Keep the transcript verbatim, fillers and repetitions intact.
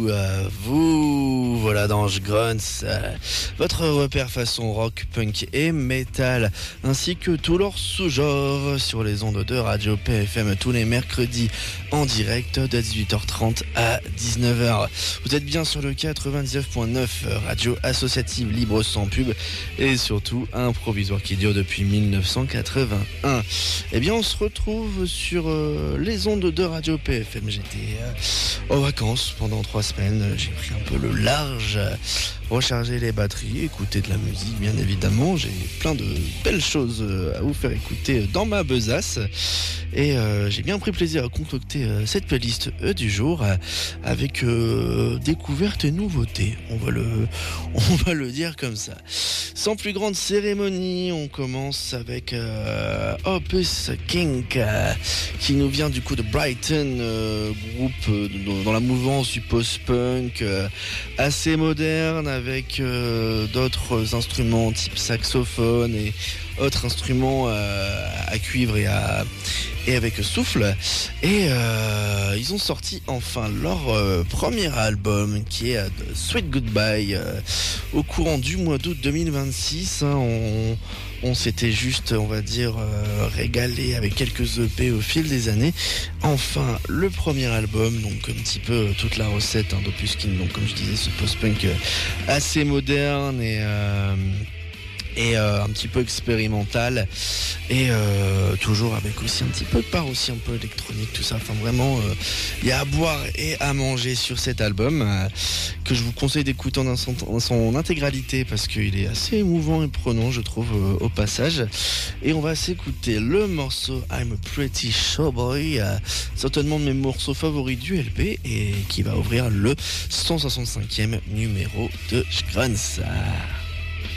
à vous, voilà dans Grunts, euh, votre repère façon rock, punk et metal, ainsi que tous leurs sous-genres sur les ondes de Radio P F M tous les mercredis en direct de dix-huit heures trente à dix-neuf heures. Vous êtes bien sur le quatre-vingt-dix-neuf point neuf, radio associative libre sans pub et surtout un provisoire qui dure depuis dix-neuf cent quatre-vingt-un. Eh bien on se retrouve sur euh, les ondes de Radio P F M. J'étais euh, en vacances pendant trois semaines, j'ai pris un peu le large, euh, recharger les batteries, écouter de la musique bien évidemment. J'ai plein de belles choses euh, à vous faire écouter dans ma besace et euh, j'ai bien pris plaisir à concocter euh, cette playlist euh, du jour euh, avec euh, découvertes et nouveautés, on va le on va le dire comme ça. Sans plus grande cérémonie, on commence avec euh, Opus Kink euh, qui nous vient du coup de Brighton, euh, groupe euh, dans, dans la mouvance du post-punk euh, assez moderne avec euh, d'autres instruments type saxophone et autres instruments euh, à cuivre et à et avec souffle, et euh, ils ont sorti enfin leur euh, premier album qui est euh, Sweet Goodbye euh, au courant du mois d'août deux mille vingt-six. Hein, on, on s'était juste, on va dire, euh, régalé avec quelques E P au fil des années. Enfin, le premier album, donc un petit peu toute la recette hein, d'Opus Kink, donc comme je disais, ce post-punk euh, assez moderne et euh, et euh, un petit peu expérimental et euh, toujours avec aussi un petit peu de part aussi un peu électronique, tout ça. Enfin vraiment il euh, y a à boire et à manger sur cet album euh, que je vous conseille d'écouter en son, en son intégralité parce qu'il est assez émouvant et prenant je trouve euh, au passage. Et on va s'écouter le morceau I'm a Pretty Showboy, euh, certainement de mes morceaux favoris du L P et qui va ouvrir le cent soixante-cinquième numéro de Grunts.